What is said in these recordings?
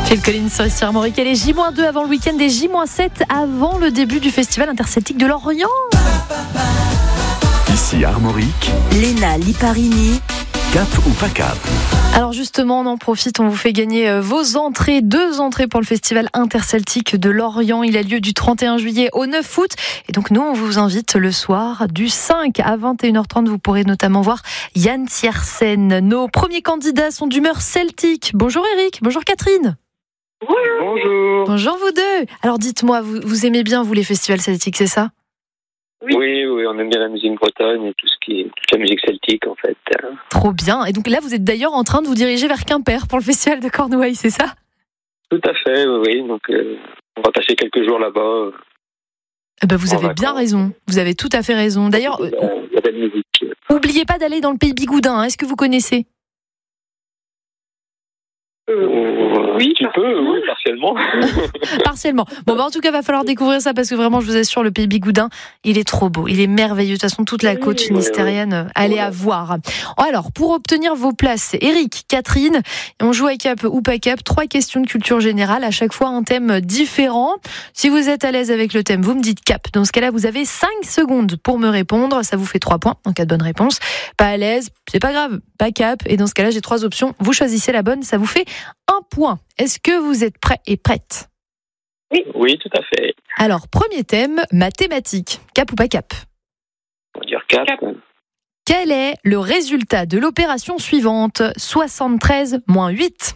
Phil Collins sur Armorique. Elle est J-2 avant le week-end et J-7 avant le début du Festival interceltique de Lorient. Ici Armorique. Léna Liparini. Cap ou pas cap? Alors justement, on en profite, on vous fait gagner vos entrées, 2 entrées pour le Festival interceltique de Lorient. Il a lieu du 31 juillet au 9 août. Et donc nous, on vous invite le soir du 5 à 21h30. Vous pourrez notamment voir Yann Tiersen. Nos premiers candidats sont d'humeur celtique. Bonjour Eric, bonjour Catherine. Bonjour. Bonjour vous deux. Alors dites-moi, vous aimez bien vous les festivals celtiques, c'est ça? Oui, on aime bien la musique bretonne et toute la musique celtique en fait. Trop bien. Et donc là, vous êtes d'ailleurs en train de vous diriger vers Quimper pour le festival de Cornouailles, c'est ça? Tout à fait, oui. Donc on va passer quelques jours là-bas. Vous avez bien raison. Vous avez tout à fait raison. D'ailleurs, la belle musique. Oubliez pas d'aller dans le pays Bigoudin. Est-ce que vous connaissez? Oui, tu peux, oui, partiellement. Partiellement. Bon, en tout cas, va falloir découvrir ça parce que vraiment, je vous assure, le pays Bigoudin, il est trop beau. Il est merveilleux. De toute façon, toute la côte finistérienne, allez à voir. Alors, pour obtenir vos places, Eric, Catherine, on joue à cap ou pas cap. 3 questions de culture générale. À chaque fois, un thème différent. Si vous êtes à l'aise avec le thème, vous me dites cap. Dans ce cas-là, vous avez 5 secondes pour me répondre. Ça vous fait 3 points en cas de bonne réponse. Pas à l'aise, c'est pas grave. Pas cap. Et dans ce cas-là, j'ai 3 options. Vous choisissez la bonne. Ça vous fait 1 point. Est-ce que vous êtes prêts et prêtes? Oui, tout à fait. Alors, premier thème, mathématiques. Cap ou pas cap? On va dire cap. Quel est le résultat de l'opération suivante? 73 moins 8.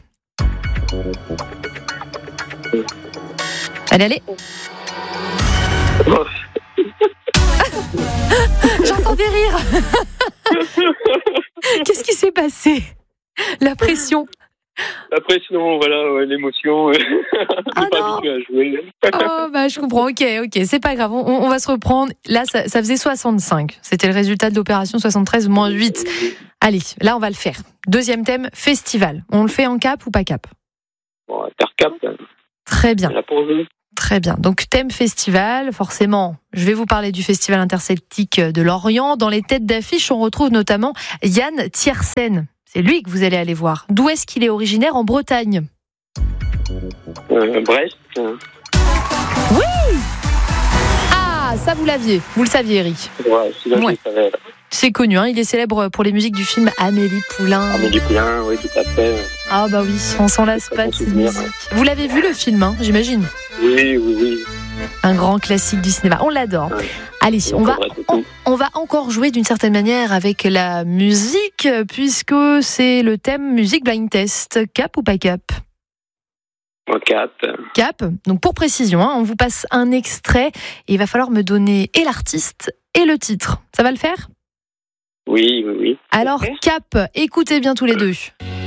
Allez. Oh. J'entends des rires. Qu'est-ce qui s'est passé? La pression. La pression, voilà, ouais, l'émotion. Ah pas non. habitué à jouer. Oh, je comprends. Ok, c'est pas grave. On va se reprendre. Là, ça faisait 65. C'était le résultat de l'opération 73 moins 8. Allez, là, on va le faire. Deuxième thème, festival. On le fait en cap ou pas cap? Bon, on va faire cap. Très bien. Là pour vous. Très bien. Donc, thème festival, forcément, je vais vous parler du Festival interceltique de Lorient. Dans les têtes d'affiche, on retrouve notamment Yann Tiersen. C'est lui que vous allez aller voir. D'où est-ce qu'il est originaire en Bretagne? Brest. Oui! Ah, ça vous l'aviez. Vous le saviez, Eric. Ouais, Ouais. C'est connu, hein. Il est célèbre pour les musiques du film Amélie Poulain. Amélie Poulain, oui, tout à fait. Ah oui, on s'en lasse pas de ces musiques. Vous l'avez vu le film, hein, j'imagine? Oui. Un grand classique du cinéma. On l'adore. Ouais. Allez, on va encore jouer d'une certaine manière avec la musique, puisque c'est le thème musique blind test. Cap ou pas cap? Cap. Cap. Donc pour précision, on vous passe un extrait et il va falloir me donner et l'artiste et le titre. Ça va le faire? Oui. Alors, cap, écoutez bien tous les deux.